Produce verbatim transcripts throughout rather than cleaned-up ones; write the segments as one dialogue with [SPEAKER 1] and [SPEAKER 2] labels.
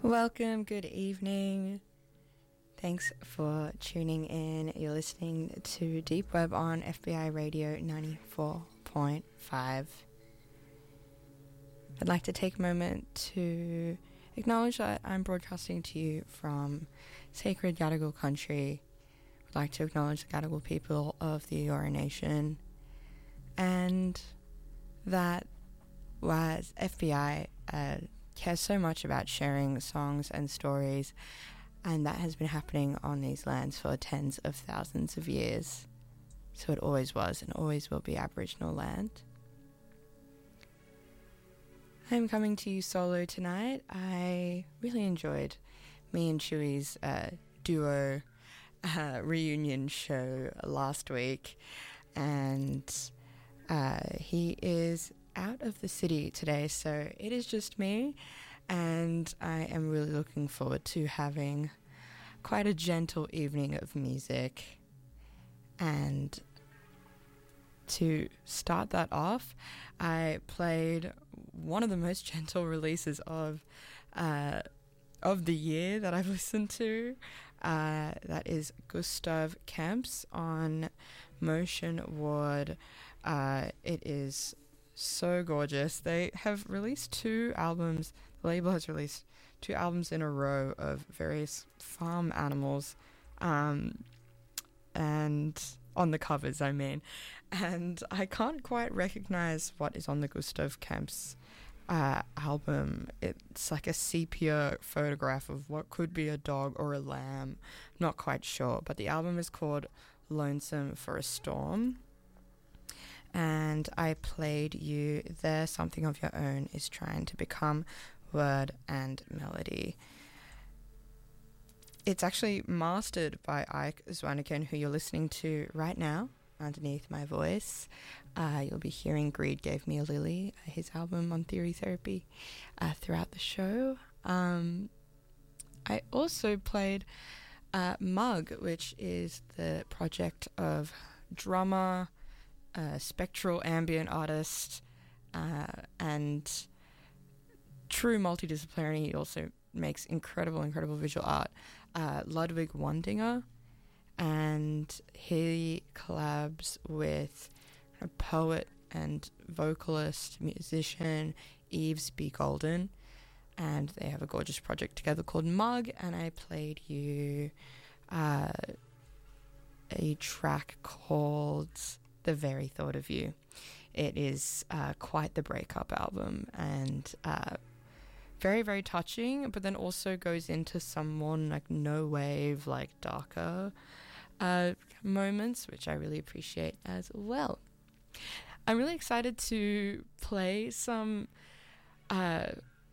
[SPEAKER 1] Welcome, good evening. Thanks for tuning in. You're listening to Deep Web on F B I Radio ninety-four point five. I'd like to take a moment to acknowledge that I'm broadcasting to you from sacred Gadigal country. I'd like to acknowledge the Gadigal people of the Eora Nation, and that was F B I uh, cares so much about sharing songs and stories, and that has been happening on these lands for tens of thousands of years. So it always was and always will be Aboriginal land. I'm coming to you solo tonight. I really enjoyed me and Chewy's uh, duo uh, reunion show last week, and uh, he is out of the city today, so it is just me, and I am really looking forward to having quite a gentle evening of music. And to start that off, I played one of the most gentle releases of uh, of the year that I've listened to. Uh, that is Gustav Kemp's on Motion Ward. Uh, it is so gorgeous. They have released two albums. The label has released two albums in a row of various farm animals, um, and on the covers, I mean. And I can't quite recognize what is on the Gustav Kemp's uh, album. It's like a sepia photograph of what could be a dog or a lamb. Not quite sure, but the album is called Lonesome for a Storm. And I played you There Something of Your Own Is Trying to Become Word and Melody. It's actually mastered by Ike Zwanniken, who you're listening to right now underneath my voice. Uh, you'll be hearing Greed Gave Me a Lily, his album on Theory Therapy, uh, throughout the show. Um, I also played uh, Mug, which is the project of drummer, Uh, spectral ambient artist, uh, and true multidisciplinary. He also makes incredible, incredible visual art. Uh, Ludwig Wandinger, and he collabs with a poet and vocalist, musician Eves B. Golden, and they have a gorgeous project together called Mug. And I played you uh, a track called The Very Thought of You. It is uh, quite the breakup album, and uh, very, very touching, but then also goes into some more like no wave, like darker uh, moments, which I really appreciate as well. I'm really excited to play some, uh,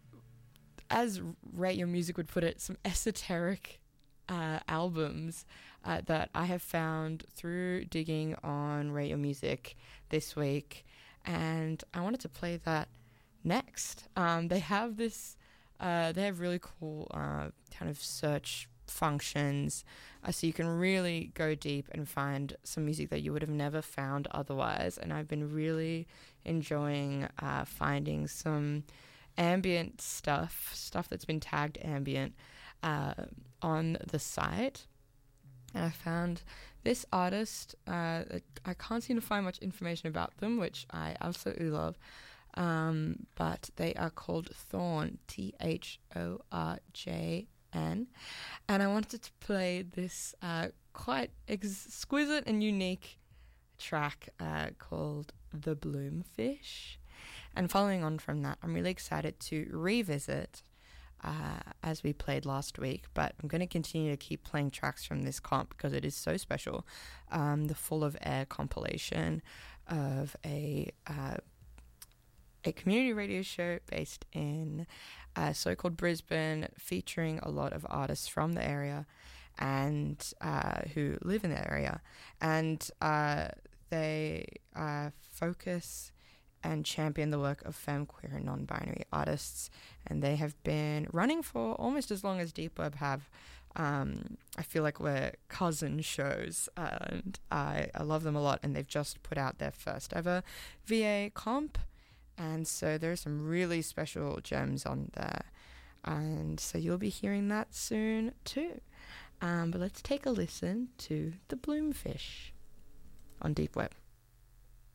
[SPEAKER 1] as Rate Your Music would put it, some esoteric uh, albums Uh, that I have found through digging on Rate Your Music this week, and I wanted to play that next. Um, they have this, uh, they have really cool uh, kind of search functions, uh, so you can really go deep and find some music that you would have never found otherwise, and I've been really enjoying uh, finding some ambient stuff, stuff that's been tagged ambient uh, on the site. And I found this artist, uh, I can't seem to find much information about them, which I absolutely love, um, but they are called Thorn, T H O R J N, and I wanted to play this uh, quite exquisite and unique track uh, called The Bloomfish. And following on from that, I'm really excited to revisit Uh, as we played last week, but I'm going to continue to keep playing tracks from this comp because it is so special. Um, the Full of Air compilation of a uh, a community radio show based in uh, so-called Brisbane, featuring a lot of artists from the area and uh, who live in the area, and uh, they uh, focus and champion the work of femme, queer, and non-binary artists. And they have been running for almost as long as Deep Web have. Um, I feel like we're cousin shows, and I, I love them a lot. And they've just put out their first ever V A comp. And so there are some really special gems on there. And so you'll be hearing that soon too. Um, but let's take a listen to The Bloomfish on Deep Web.